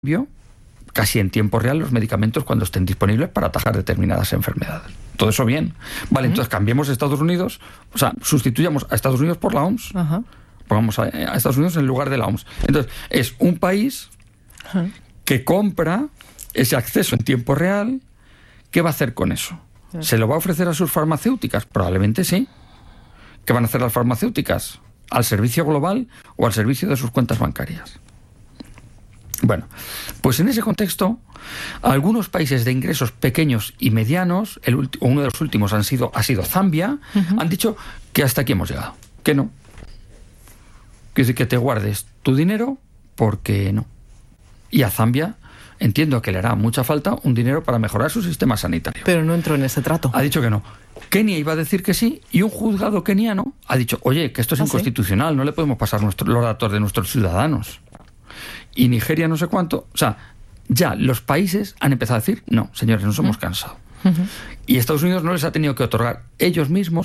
cambio casi en tiempo real los medicamentos cuando estén disponibles para atajar determinadas enfermedades. Todo eso bien. Vale, entonces cambiemos Estados Unidos, o sea, sustituyamos a Estados Unidos por la OMS. Pongamos a Estados Unidos en lugar de la OMS. Entonces, es un país que compra ese acceso en tiempo real. ¿Qué va a hacer con eso? ¿Se lo va a ofrecer a sus farmacéuticas? Probablemente sí. ¿Qué van a hacer las farmacéuticas? ¿Al servicio global o al servicio de sus cuentas bancarias? Bueno, pues en ese contexto, algunos países de ingresos pequeños y medianos, uno de los últimos ha sido Zambia, han dicho que hasta aquí hemos llegado, que no. Quiere decir que te guardes tu dinero porque no. Y a Zambia entiendo que le hará mucha falta un dinero para mejorar su sistema sanitario. Pero no entró en ese trato. Ha dicho que no. Kenia iba a decir que sí, y un juzgado keniano ha dicho, oye, que esto es inconstitucional, no le podemos pasar los datos de nuestros ciudadanos. Y Nigeria no sé cuánto. O sea, ya los países han empezado a decir, no, señores, nos hemos cansado. Y Estados Unidos no les ha tenido que otorgar. Ellos mismos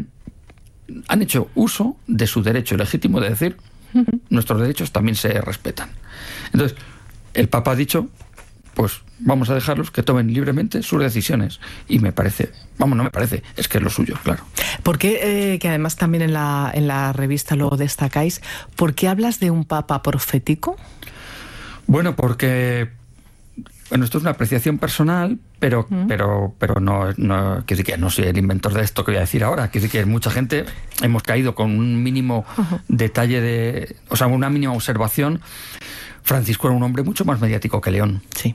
han hecho uso de su derecho legítimo de decir, nuestros derechos también se respetan. Entonces, el Papa ha dicho, pues vamos a dejarlos que tomen libremente sus decisiones. Y me parece, no me parece, es que es lo suyo, claro. ¿Por qué, que además también en la revista lo destacáis, ¿por qué hablas de un Papa profético? Bueno, porque esto es una apreciación personal, pero no, quiero decir que no soy el inventor de esto que voy a decir ahora. Quiero decir que mucha gente hemos caído con un mínimo detalle una mínima observación. Francisco era un hombre mucho más mediático que León. Sí.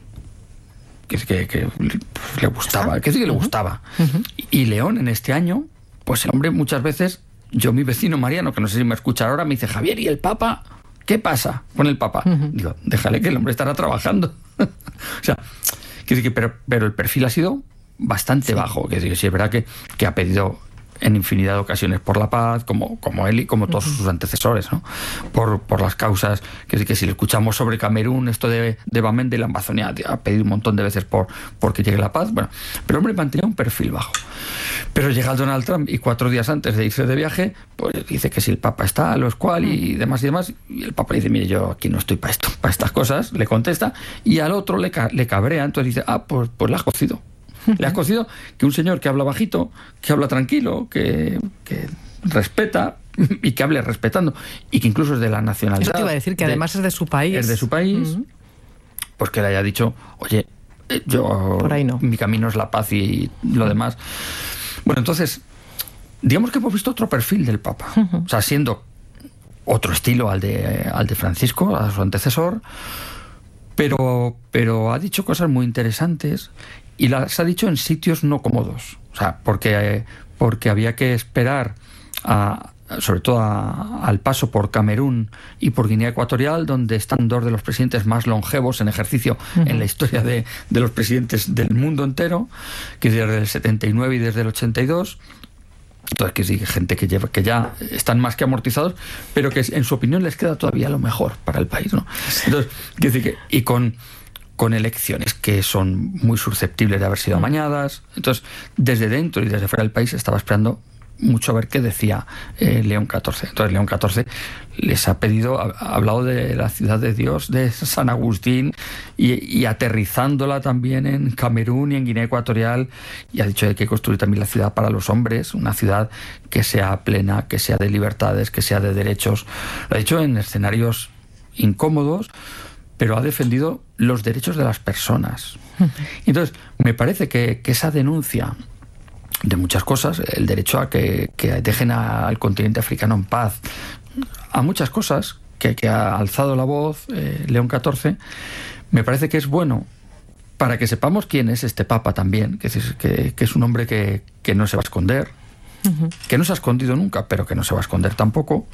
Que le gustaba. Que sí que le gustaba. Y León en este año, pues el hombre muchas veces, mi vecino Mariano, que no sé si me escucha ahora, me dice, Javier, ¿y el Papa? ¿Qué pasa con el Papa? Digo, déjale que el hombre estará trabajando. O sea, pero el perfil ha sido bastante bajo. Que sí es verdad que ha pedido en infinidad de ocasiones por la paz, como él y como todos sus antecesores, ¿no? Por las causas, que si le escuchamos sobre Camerún, esto de Bamenda y la Amazonía, ha pedido un montón de veces porque llegue la paz. Bueno, pero el hombre mantenía un perfil bajo. Pero llega el Donald Trump y 4 días antes de irse de viaje, pues dice que si el Papa está, lo es cual y demás, y el Papa dice, mire, yo aquí no estoy para esto, para estas cosas, le contesta, y al otro le cabrea, entonces dice, pues le has cocido. Le has cocido que un señor que habla bajito, que habla tranquilo, que respeta y que hable respetando, y que incluso es de la nacionalidad. Eso te iba a decir, que además es de su país. Es de su país, pues que le haya dicho, oye, yo por ahí no. Mi camino es la paz y lo demás. Bueno, entonces, digamos que hemos visto otro perfil del Papa. O sea, siendo otro estilo al de Francisco, a su antecesor, pero ha dicho cosas muy interesantes y las ha dicho en sitios no cómodos. O sea, porque había que esperar sobre todo al paso por Camerún y por Guinea Ecuatorial, donde están 2 de los presidentes más longevos en ejercicio en la historia de los presidentes del mundo entero, que desde el 79 y desde el 82. Entonces, que sí, gente que ya están más que amortizados, pero que en su opinión les queda todavía lo mejor para el país, ¿no? Entonces, quiero decir y con elecciones que son muy susceptibles de haber sido amañadas. Entonces, desde dentro y desde fuera del país estaba esperando mucho a ver qué decía León XIV. Entonces León XIV les ha hablado de la ciudad de Dios, de San Agustín, y aterrizándola también en Camerún y en Guinea Ecuatorial, y ha dicho que hay que construir también la ciudad para los hombres, una ciudad que sea plena, que sea de libertades, que sea de derechos. Lo ha dicho en escenarios incómodos, pero ha defendido los derechos de las personas. Entonces, me parece que esa denuncia de muchas cosas, el derecho a que dejen al continente africano en paz, a muchas cosas que ha alzado la voz León XIV, me parece que es bueno para que sepamos quién es este Papa también, que es un hombre que no se va a esconder, que no se ha escondido nunca, pero que no se va a esconder tampoco,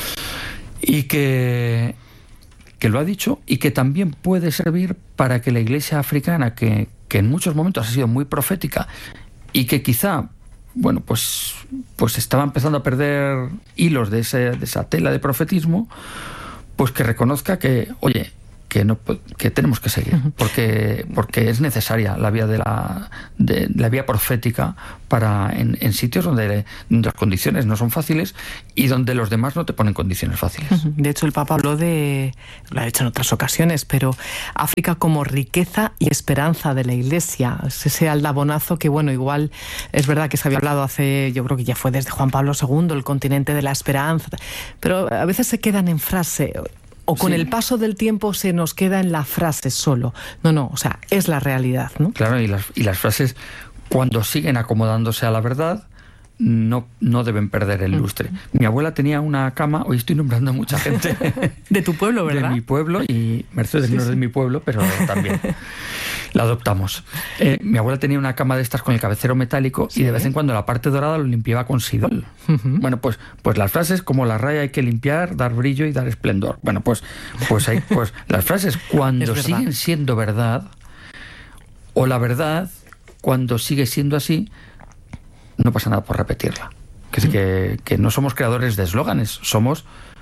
y que lo ha dicho, y que también puede servir para que la Iglesia africana, que en muchos momentos ha sido muy profética, y que quizá, bueno, pues estaba empezando a perder hilos de esa tela de profetismo, pues que reconozca que, oye, que tenemos que seguir, porque es necesaria la vía de la vía profética para en sitios donde las condiciones no son fáciles y donde los demás no te ponen condiciones fáciles. De hecho, el Papa habló lo ha dicho en otras ocasiones, pero África como riqueza y esperanza de la Iglesia. Es ese aldabonazo que, bueno, igual es verdad que se había hablado yo creo que ya fue desde Juan Pablo II, el continente de la esperanza, pero a veces se quedan en frase. O con el paso del tiempo se nos queda en la frase solo. No, o sea, es la realidad, ¿no? Claro, y las frases, cuando siguen acomodándose a la verdad, no deben perder el lustre. Mi abuela tenía una cama, hoy estoy nombrando a mucha gente. De tu pueblo, ¿verdad? De mi pueblo, y Mercedes no es de mi pueblo, pero también la adoptamos. Mi abuela tenía una cama de estas con el cabecero metálico y de vez en cuando la parte dorada lo limpiaba con sidol. Bueno, pues las frases como la raya hay que limpiar, dar brillo y dar esplendor. Bueno, pues las frases cuando siguen siendo verdad, o la verdad cuando sigue siendo así, no pasa nada por repetirla. Que no somos creadores de eslóganes, somos...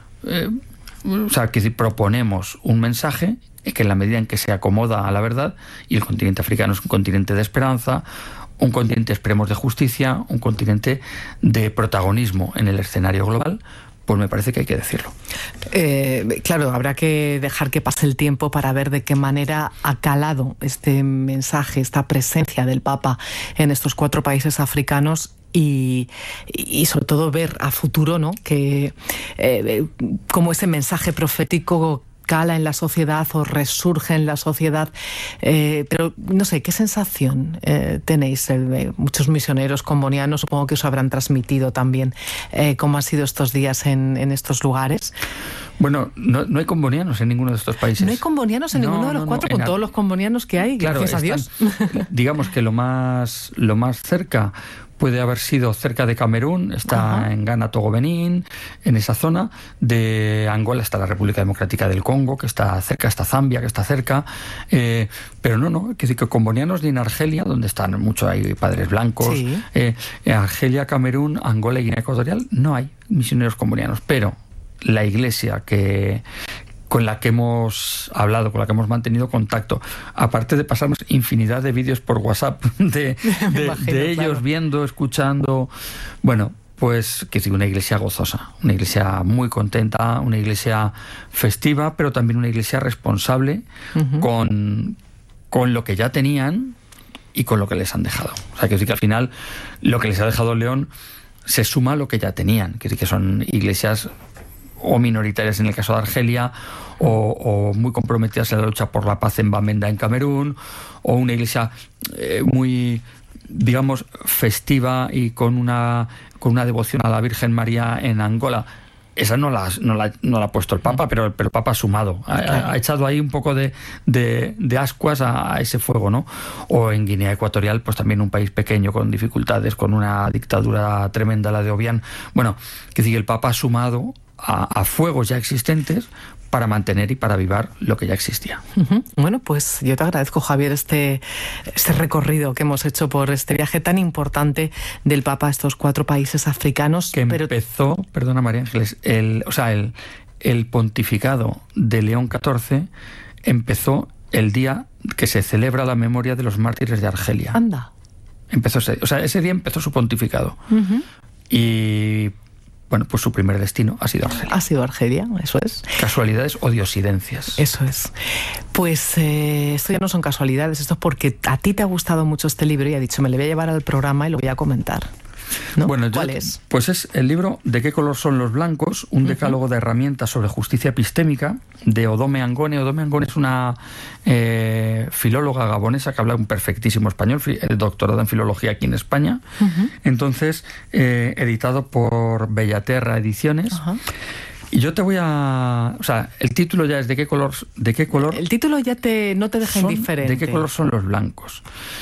proponemos un mensaje que en la medida en que se acomoda a la verdad, y el continente africano es un continente de esperanza, un continente, esperemos, de justicia, un continente de protagonismo en el escenario global, pues me parece que hay que decirlo. Claro, habrá que dejar que pase el tiempo para ver de qué manera ha calado este mensaje, esta presencia del Papa en estos 4 países africanos y sobre todo ver a futuro, ¿no? Que cómo ese mensaje profético cala en la sociedad o resurge en la sociedad, pero no sé, ¿qué sensación tenéis? Muchos misioneros combonianos supongo que os habrán transmitido también cómo han sido estos días en estos lugares. Bueno, no hay combonianos en ninguno de estos países. No hay combonianos en ninguno de los 4, con todos los combonianos que hay, claro, gracias a Dios. Digamos que lo más cerca puede haber sido cerca de Camerún, está en Ghana, Togo, Benín, en esa zona. De Angola está la República Democrática del Congo, que está cerca, está Zambia, que está cerca, pero no, es decir, que combonianos ni en Argelia, donde están mucho, hay padres blancos, en Argelia, Camerún, Angola y Guinea Ecuatorial, no hay misioneros combonianos, pero la Iglesia con la que hemos hablado, con la que hemos mantenido contacto, aparte de pasarnos infinidad de vídeos por WhatsApp de ellos viendo, escuchando, bueno, pues que sí, una iglesia gozosa, una iglesia muy contenta, una iglesia festiva, pero también una iglesia responsable con lo que ya tenían y con lo que les han dejado. O sea, que sí, que al final lo que les ha dejado León se suma a lo que ya tenían, que sí, que son iglesias o minoritarias en el caso de Argelia, o muy comprometidas en la lucha por la paz en Bamenda, en Camerún, o una iglesia muy, digamos, festiva y con una devoción a la Virgen María en Angola. Esa no la ha puesto el Papa, pero el Papa ha sumado, ha echado ahí un poco de ascuas a ese fuego, ¿no? O en Guinea Ecuatorial, pues también un país pequeño con dificultades, con una dictadura tremenda, la de Obiang. Bueno, que sí, el Papa ha sumado a fuegos ya existentes para mantener y para avivar lo que ya existía. Bueno, pues yo te agradezco, Javier, este recorrido que hemos hecho por este viaje tan importante del Papa a estos 4 países africanos. Empezó, perdona María Ángeles, el pontificado de León XIV empezó el día que se celebra la memoria de los mártires de Argelia. Anda. Ese día empezó su pontificado. Y bueno, pues su primer destino ha sido Argelia. Ha sido Argelia, eso es. ¿Casualidades o diosidencias? Eso es. Pues esto ya no son casualidades, esto es porque a ti te ha gustado mucho este libro y ha dicho, me le voy a llevar al programa y lo voy a comentar, ¿no? Bueno, ¿cuál es? Pues es el libro ¿De qué color son los blancos? Un decálogo de herramientas sobre justicia epistémica, de Odome Angone. Odome Angone es una filóloga gabonesa que habla un perfectísimo español, doctorada en filología aquí en España. Entonces, editado por Bellaterra Ediciones. Y yo te voy a... O sea, el título ya es ¿De qué color? El título ya no te deja indiferente. ¿De qué color son los blancos?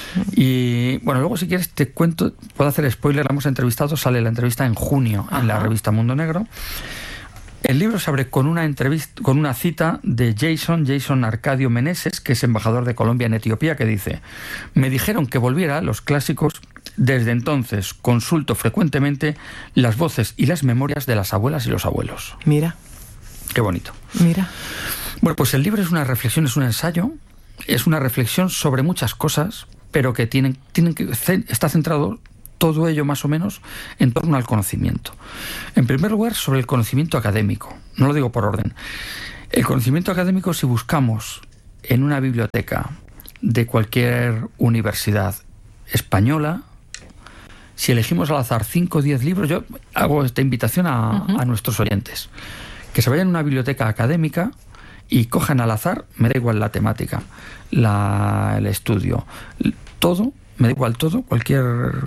Y bueno, luego si quieres te cuento, puedo hacer spoiler, la hemos entrevistado, sale la entrevista en junio en la revista Mundo Negro. El libro se abre con una cita de Jason Arcadio Meneses, que es embajador de Colombia en Etiopía, que dice: me dijeron que volviera a los clásicos. Desde entonces consulto frecuentemente las voces y las memorias de las abuelas y los abuelos. Mira. Qué bonito. Mira. Bueno, pues el libro es una reflexión, es un ensayo, es una reflexión sobre muchas cosas, pero que está centrado todo ello más o menos en torno al conocimiento. En primer lugar, sobre el conocimiento académico. No lo digo por orden. El conocimiento académico, si buscamos en una biblioteca de cualquier universidad española, si elegimos al azar 5 o 10 libros, yo hago esta invitación a nuestros oyentes, que se vayan a una biblioteca académica y cojan al azar, me da igual la temática, el estudio, todo, me da igual todo, cualquier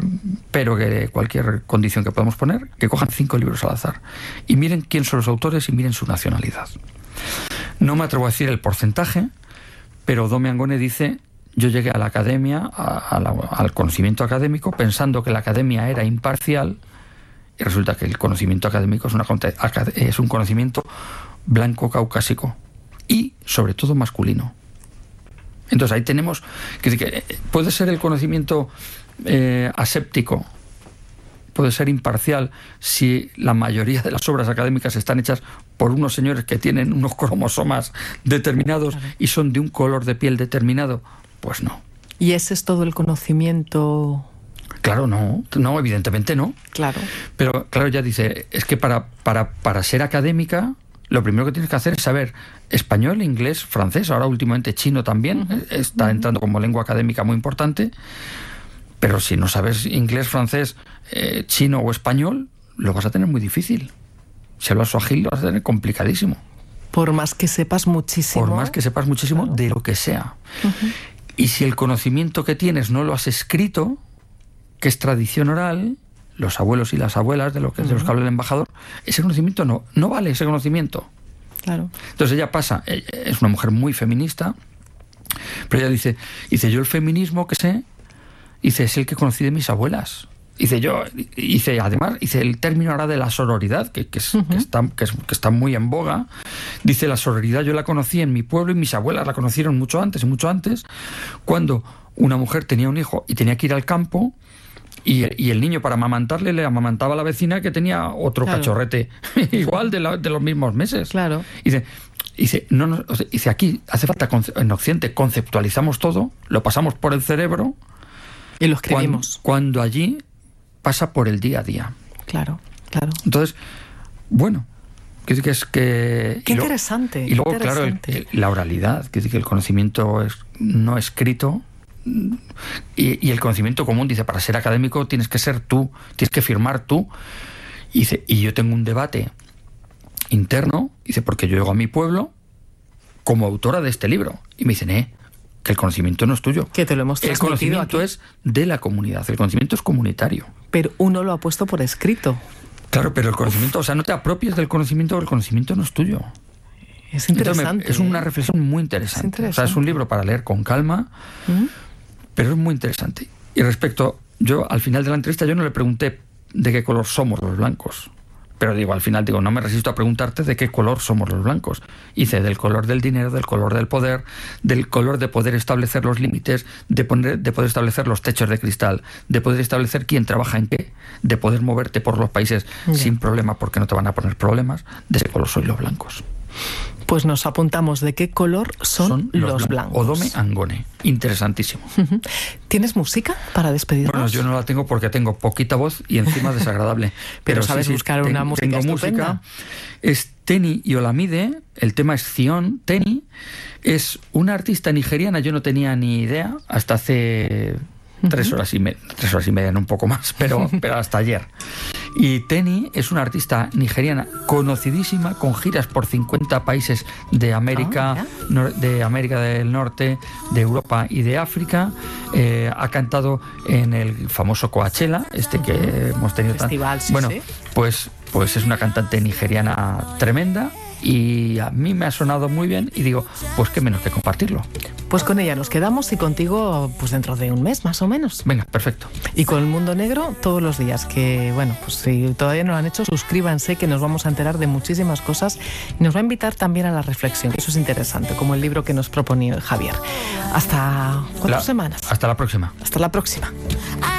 condición que podamos poner, que cojan 5 libros al azar y miren quién son los autores y miren su nacionalidad. No me atrevo a decir el porcentaje, pero Dome Angone dice: yo llegué a la academia, al conocimiento académico, pensando que la academia era imparcial, y resulta que el conocimiento académico es un conocimiento blanco caucásico y, sobre todo, masculino. Entonces ahí tenemos que puede ser el conocimiento aséptico, puede ser imparcial si la mayoría de las obras académicas están hechas por unos señores que tienen unos cromosomas determinados, claro, y son de un color de piel determinado. Pues no. ¿Y ese es todo el conocimiento? Claro, no, evidentemente no. Claro. Pero claro, ya dice, es que para ser académica, lo primero que tienes que hacer es saber español, inglés, francés, ahora últimamente chino también, está entrando como lengua académica muy importante, pero si no sabes inglés, francés, chino o español, lo vas a tener muy difícil. Si hablas suajili, lo vas a tener complicadísimo. Por más que sepas muchísimo. Claro, de lo que sea. Y si el conocimiento que tienes no lo has escrito, que es tradición oral, los abuelos y las abuelas de los que habla el embajador, ese conocimiento no vale, ese conocimiento. Claro. Entonces ella es una mujer muy feminista, pero ella dice, yo el feminismo que sé, es el que conocí de mis abuelas. Además, el término ahora de la sororidad, que está muy en boga. Dice, la sororidad yo la conocí en mi pueblo y mis abuelas la conocieron mucho antes, cuando una mujer tenía un hijo y tenía que ir al campo, y el niño, para amamantarle, le amamantaba a la vecina que tenía otro cachorrete igual de los mismos meses. Claro. Dice, aquí hace falta, en Occidente conceptualizamos todo, lo pasamos por el cerebro y lo escribimos. Cuando allí pasa por el día a día. Claro. Entonces, bueno, qué interesante. Y luego, claro, la oralidad, que el conocimiento no escrito, y el conocimiento común, dice, para ser académico tienes que ser tú, tienes que firmar tú. Y yo tengo un debate interno, porque yo llego a mi pueblo como autora de este libro, y me dicen, que el conocimiento no es tuyo. Que te lo hemos transmitido. El conocimiento es de la comunidad, el conocimiento es comunitario. Pero uno lo ha puesto por escrito. Claro, pero el conocimiento, no te apropies del conocimiento, el conocimiento no es tuyo. Es interesante. Entonces, es una reflexión muy interesante. Es un libro para leer con calma, pero es muy interesante. Y yo al final de la entrevista yo no le pregunté de qué color somos los blancos. Pero al final no me resisto a preguntarte de qué color somos los blancos. Hice del color del dinero, del color del poder, del color de poder establecer los límites, de poder establecer los techos de cristal, de poder establecer quién trabaja en qué, de poder moverte por los países sin problema porque no te van a poner problemas. De ese color soy los blancos. Pues nos apuntamos de qué color son los blancos. Dome Angone. Interesantísimo. ¿Tienes música para despedirnos? Bueno, yo no la tengo porque tengo poquita voz y encima desagradable. Pero sabes buscar una música estupenda. Música. Es Teni y Olamide. El tema es Zion. Teni es una artista nigeriana. Yo no tenía ni idea hasta hace 3 horas y media, no un poco más, pero hasta ayer. Y Teni es una artista nigeriana conocidísima, con giras por 50 países de América, de América del Norte, de Europa y de África. Ha cantado en el famoso Coachella, que hemos tenido. Festival, sí. Pues es una cantante nigeriana tremenda. Y a mí me ha sonado muy bien y digo, pues qué menos que compartirlo. Pues con ella nos quedamos y contigo pues dentro de un mes más o menos. Venga, perfecto. Y con El Mundo Negro todos los días, que pues si todavía no lo han hecho, suscríbanse, que nos vamos a enterar de muchísimas cosas y nos va a invitar también a la reflexión, que eso es interesante, como el libro que nos proponía Javier. Hasta 4 semanas. Hasta la próxima. Hasta la próxima.